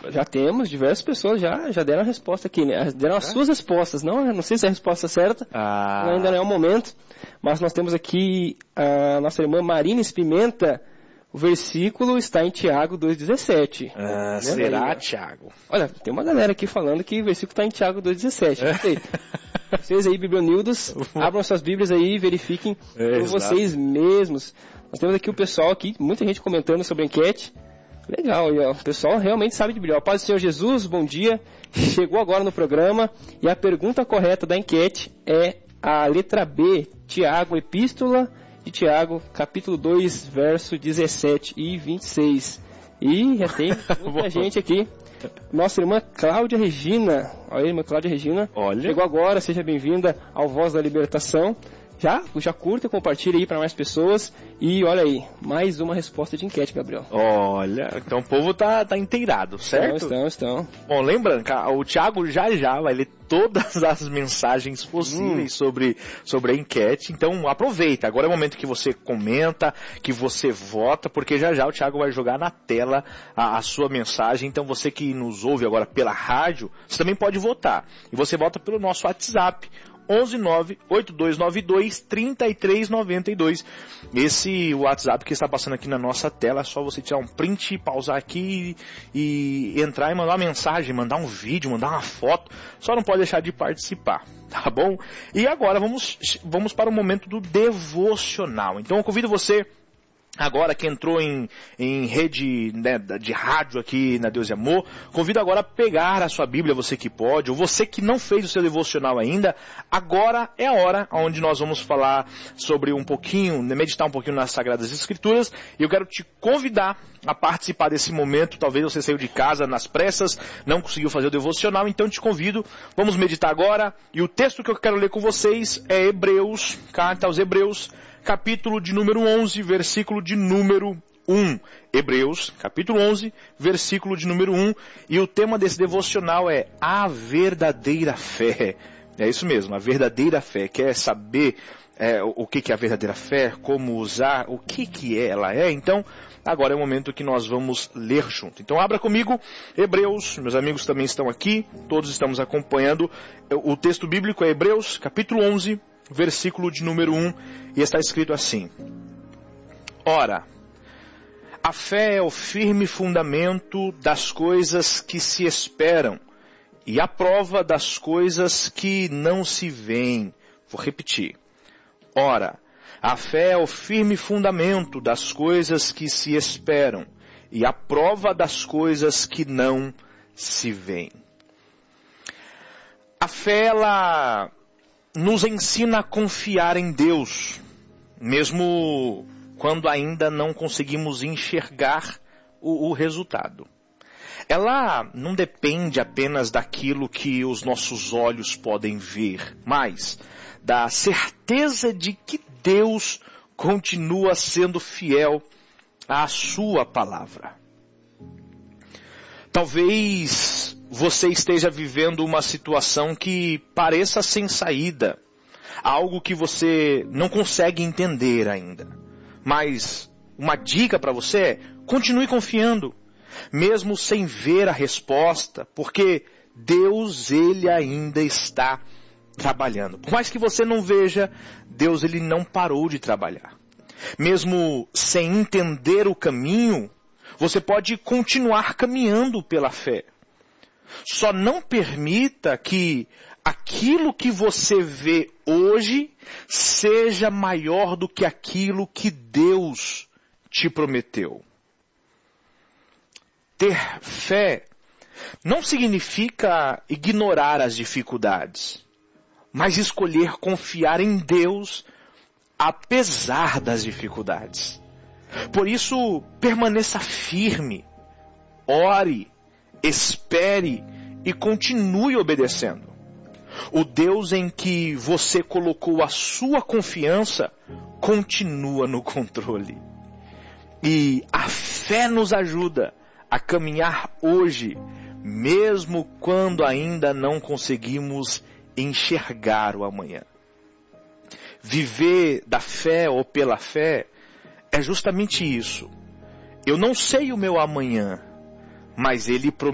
Já temos, diversas pessoas já deram a resposta aqui, né? Deram as suas respostas, não sei se é a resposta certa, ainda não é o momento, mas nós temos aqui a nossa irmã Marina Pimenta. O versículo está em Tiago 2,17. Será, aí, Tiago? Olha, tem uma galera aqui falando que o versículo está em Tiago 2,17. Não sei. Vocês aí, biblionildos, abram suas bíblias aí e verifiquem por vocês mesmos. Nós temos aqui o pessoal aqui, muita gente comentando sobre a enquete. Legal, e, ó, o pessoal realmente sabe de Bíblia. Paz do Senhor Jesus, bom dia. Chegou agora no programa e a pergunta correta da enquete é a letra B, Tiago, Epístola de Tiago, capítulo 2, verso 17 e 26. E já tem muita gente aqui. Nossa irmã Cláudia Regina. Olha aí, irmã Cláudia Regina. Chegou agora, seja bem-vinda ao Voz da Libertação. Já curta e compartilha aí para mais pessoas. E olha aí, mais uma resposta de enquete, Gabriel. Olha, então o povo tá inteirado, certo? Estão. Bom, lembrando, o Thiago já vai ler todas as mensagens possíveis sobre a enquete. Então aproveita, agora é o momento que você comenta, que você vota, porque já o Thiago vai jogar na tela a sua mensagem. Então você que nos ouve agora pela rádio, você também pode votar. E você vota pelo nosso WhatsApp, 11982923392. Esse WhatsApp que está passando aqui na nossa tela, é só você tirar um print, pausar aqui e entrar e mandar uma mensagem, mandar um vídeo, mandar uma foto. Só não pode deixar de participar, tá bom? E agora vamos para o momento do devocional. Então eu convido você, agora que entrou em rede, né, de rádio aqui na Deus e Amor, convido agora a pegar a sua Bíblia, você que pode, ou você que não fez o seu devocional ainda. Agora é a hora onde nós vamos falar sobre meditar um pouquinho nas Sagradas Escrituras, e eu quero te convidar a participar desse momento. Talvez você saiu de casa nas pressas, não conseguiu fazer o devocional, então te convido, vamos meditar agora, e o texto que eu quero ler com vocês é Carta aos Hebreus, capítulo de número 11, versículo de número 1. Hebreus, capítulo 11, versículo de número 1. E o tema desse devocional é a verdadeira fé. É isso mesmo, a verdadeira fé. Quer saber o que é a verdadeira fé? Como usar? O que ela é? Então, agora é o momento que nós vamos ler junto. Então, abra comigo Hebreus. Meus amigos também estão aqui. Todos estamos acompanhando. O texto bíblico é Hebreus, capítulo 11, versículo de número 1, e está escrito assim: Ora, a fé é o firme fundamento das coisas que se esperam e a prova das coisas que não se veem. Vou repetir. Ora, a fé é o firme fundamento das coisas que se esperam e a prova das coisas que não se veem. A fé, ela nos ensina a confiar em Deus, mesmo quando ainda não conseguimos enxergar o resultado. Ela não depende apenas daquilo que os nossos olhos podem ver, mas da certeza de que Deus continua sendo fiel à sua palavra. Talvez você esteja vivendo uma situação que pareça sem saída, algo que você não consegue entender ainda. Mas uma dica para você é: continue confiando, mesmo sem ver a resposta, porque Deus, Ele ainda está trabalhando. Por mais que você não veja, Deus, Ele não parou de trabalhar. Mesmo sem entender o caminho, você pode continuar caminhando pela fé. Só não permita que aquilo que você vê hoje seja maior do que aquilo que Deus te prometeu. Ter fé não significa ignorar as dificuldades, mas escolher confiar em Deus apesar das dificuldades. Por isso, permaneça firme, ore, espere e continue obedecendo. O Deus em que você colocou a sua confiança continua no controle. E a fé nos ajuda a caminhar hoje, mesmo quando ainda não conseguimos enxergar o amanhã. Viver da fé ou pela fé é justamente isso. Eu não sei o meu amanhã, mas Ele prometeu.